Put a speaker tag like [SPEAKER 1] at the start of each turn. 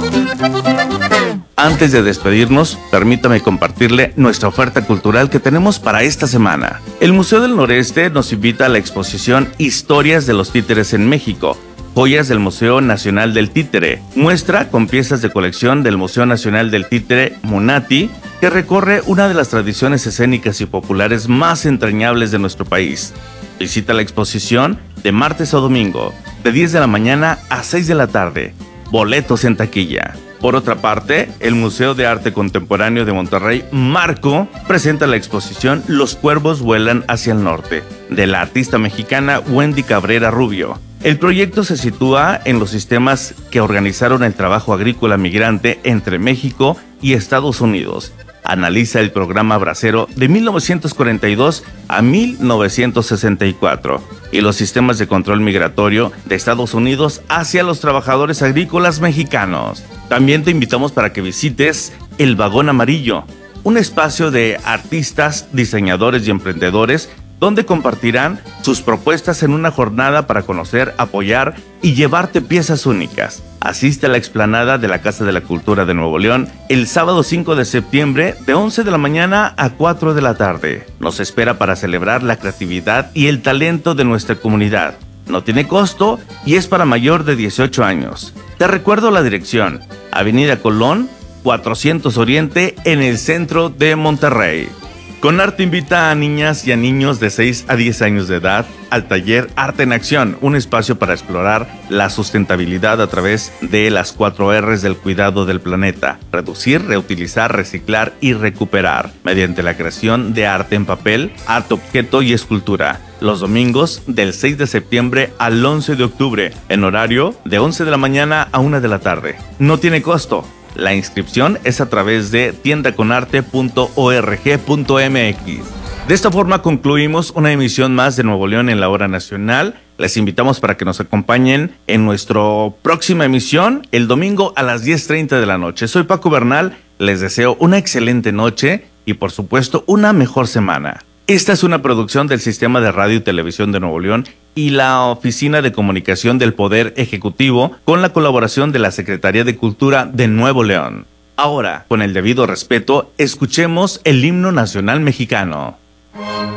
[SPEAKER 1] Antes de despedirnos, permítame compartirle nuestra oferta cultural que tenemos para esta semana. El Museo del Noreste nos invita a la exposición Historias de los Títeres en México, joyas del Museo Nacional del Títere, muestra con piezas de colección del Museo Nacional del Títere Munati, que recorre una de las tradiciones escénicas y populares más entrañables de nuestro país. Visita la exposición de martes a domingo, de 10 de la mañana a 6 de la tarde. Boletos en taquilla. Por otra parte, el Museo de Arte Contemporáneo de Monterrey, Marco, presenta la exposición Los cuervos vuelan hacia el norte, de la artista mexicana Wendy Cabrera Rubio. El proyecto se sitúa en los sistemas que organizaron el trabajo agrícola migrante entre México y Estados Unidos. Analiza el programa bracero de 1942 a 1964 y los sistemas de control migratorio de Estados Unidos hacia los trabajadores agrícolas mexicanos. También te invitamos para que visites El Vagón Amarillo, un espacio de artistas, diseñadores y emprendedores donde compartirán sus propuestas en una jornada para conocer, apoyar y llevarte piezas únicas. Asiste a la explanada de la Casa de la Cultura de Nuevo León el sábado 5 de septiembre de 11 de la mañana a 4 de la tarde. Nos espera para celebrar la creatividad y el talento de nuestra comunidad. No tiene costo y es para mayor de 18 años. Te recuerdo la dirección: Avenida Colón, 400 Oriente, en el centro de Monterrey. Conarte invita a niñas y a niños de 6 a 10 años de edad al taller Arte en Acción, un espacio para explorar la sustentabilidad a través de las 4 R's del cuidado del planeta: reducir, reutilizar, reciclar y recuperar, mediante la creación de arte en papel, arte objeto y escultura. Los domingos del 6 de septiembre al 11 de octubre, en horario de 11 de la mañana a 1 de la tarde. No tiene costo. La inscripción es a través de tiendaconarte.org.mx. De esta forma concluimos una emisión más de Nuevo León en la Hora Nacional. Les invitamos para que nos acompañen en nuestra próxima emisión el domingo a las 10:30 de la noche. Soy Paco Bernal, les deseo una excelente noche y por supuesto una mejor semana. Esta es una producción del Sistema de Radio y Televisión de Nuevo León y la Oficina de Comunicación del Poder Ejecutivo, con la colaboración de la Secretaría de Cultura de Nuevo León. Ahora, con el debido respeto, escuchemos el himno nacional mexicano.